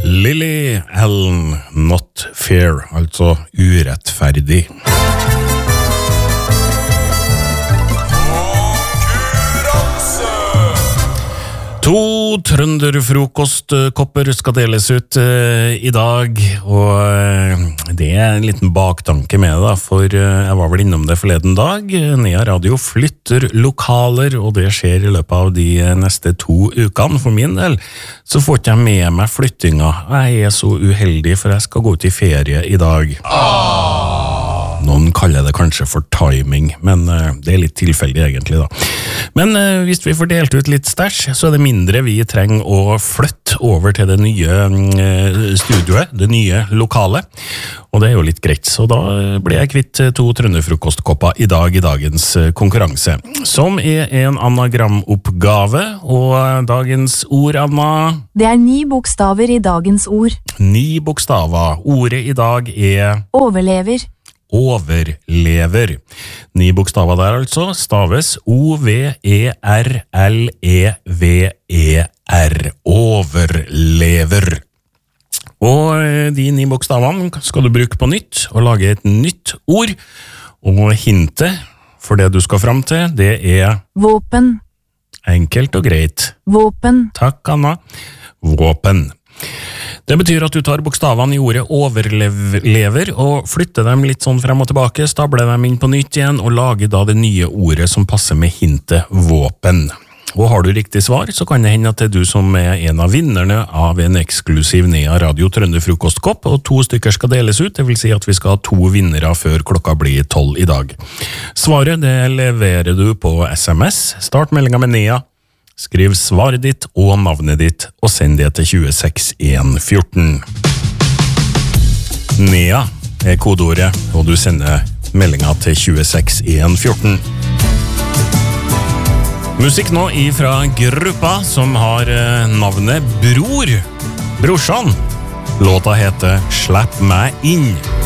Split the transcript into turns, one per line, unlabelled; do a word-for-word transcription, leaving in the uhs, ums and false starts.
Lily Allen, Not Fair, altså urettferdig. To trønderfrokostkopper skal deles ut uh, i dag, og uh, det er en liten baktanke med det da, for uh, jeg var vel innom det forleden dag. Nea Radio flytter lokaler, og det skjer i løpet av de neste to ukene. For min del så får ikke jeg med meg flyttinga. Jeg er så uheldig, for jeg skal gå ut i ferie i dag. Noen kaller det kanskje for timing, men uh, det er litt tilfeldig egentlig da. Men uh, hvis vi får delt ut litt stæsj, så er det mindre vi trenger å flytte over til det nye uh, studioet, det nye lokalet. Og det er jo litt greit, så da blir jeg kvitt to trønderfrokostkopper i dag i dagens uh, konkurranse. Som er en anagramoppgave, og dagens ord, Anna?
Det er ni bokstaver i dagens ord.
Ni bokstaver. Ordet i dag er...
Overlever.
Overlever. Ni bokstaver der altså, staves O V E R L E V E R. Overlever. Og de ni bokstavene skal du bruke på nytt, og lage et nytt ord. Og hintet for det du skal frem til, det er...
Våpen.
Enkelt og greit.
Våpen.
Takk, Anna. Våpen. Det betyr at du tar bokstavene i ordet overlever og flytter dem litt sånn frem og tilbake, stabler dem inn på nytt igjen og lager da det nye ordet som passer med hintet våpen. Og har du riktig svar, så kan det hende at det er du som er en av vinnerne av en eksklusiv Nea Radio Trønderfrokostkopp, og to stykker skal deles ut, det vil si at vi skal ha to vinnere før klokka blir tolv i dag. Svaret det leverer du på S M S, start meldinga med Nea, skriv svaret ditt og navnet ditt, og send det til tjueseks en fjorten. Nea er kodeordet, og du sender meldinga til tjueseks en fjorten. Musikk nå ifra gruppa som har navnet Bror. Brorsan. Låta heter Slapp meg inn.